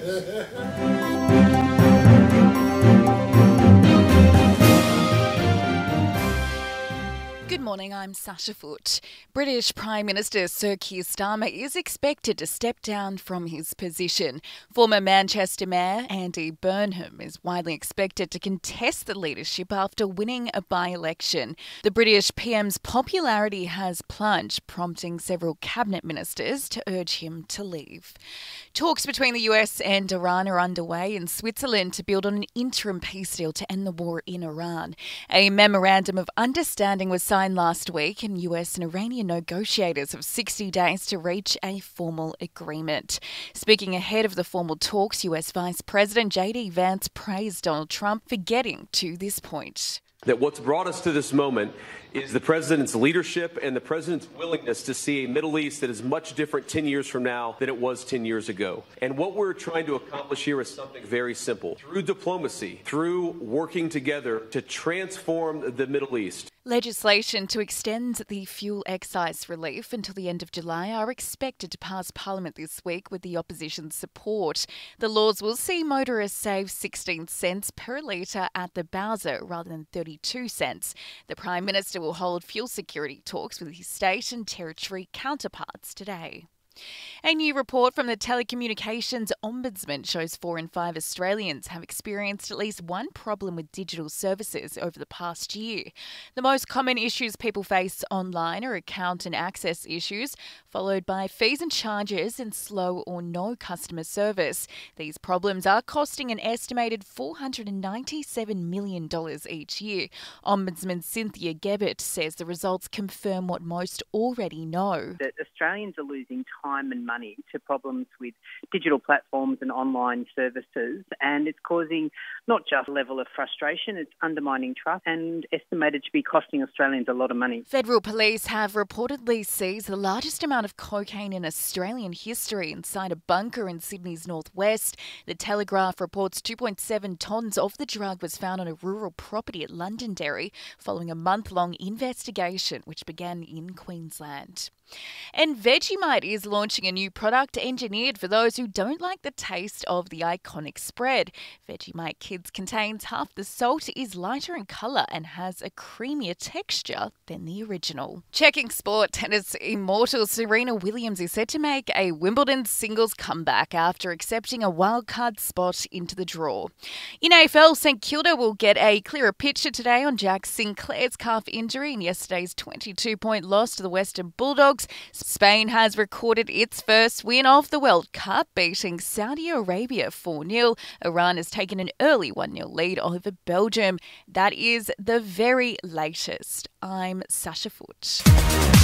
Good morning, I'm Sasha Foote. British Prime Minister Sir Keir Starmer is expected to step down from his position. Former Manchester Mayor Andy Burnham is widely expected to contest the leadership after winning a by-election. The British PM's popularity has plunged, prompting several cabinet ministers to urge him to leave. Talks between the US and Iran are underway in Switzerland to build on an interim peace deal to end the war in Iran. A memorandum of understanding was signed last week, and US and Iranian negotiators have 60 days to reach a formal agreement. Speaking ahead of the formal talks, US Vice President J.D. Vance praised Donald Trump for getting to this point. That what's brought us to this moment is the president's leadership and the president's willingness to see a Middle East that is much different 10 years from now than it was 10 years ago. And what we're trying to accomplish here is something very simple. Through diplomacy, through working together to transform the Middle East. Legislation to extend the fuel excise relief until the end of July are expected to pass Parliament this week with the opposition's support. The laws will see motorists save 16 cents per litre at the bowser rather than 32 cents. The Prime Minister will hold fuel security talks with his state and territory counterparts today. A new report from the Telecommunications Ombudsman shows 4 in 5 Australians have experienced at least one problem with digital services over the past year. The most common issues people face online are account and access issues, followed by fees and charges and slow or no customer service. These problems are costing an estimated $497 million each year. Ombudsman Cynthia Gebbert says the results confirm what most already know. That Australians are losing time and money to problems with digital platforms and online services, and it's causing not just a level of frustration, it's undermining trust and estimated to be costing Australians a lot of money. Federal police have reportedly seized the largest amount of cocaine in Australian history inside a bunker in Sydney's northwest. The Telegraph reports 2.7 tonnes of the drug was found on a rural property at Londonderry following a month-long investigation which began in Queensland. And Vegemite is launching a new product engineered for those who don't like the taste of the iconic spread. Vegemite Kids contains half the salt, is lighter in colour and has a creamier texture than the original. Checking sport, tennis immortal Serena Williams is set to make a Wimbledon singles comeback after accepting a wildcard spot into the draw. In AFL, St Kilda will get a clearer picture today on Jack Sinclair's calf injury in yesterday's 22-point loss to the Western Bulldogs. Spain has recorded its first win of the World Cup, beating Saudi Arabia 4-0. Iran has taken an early 1-0 lead over Belgium. That is the very latest. I'm Sasha Foote.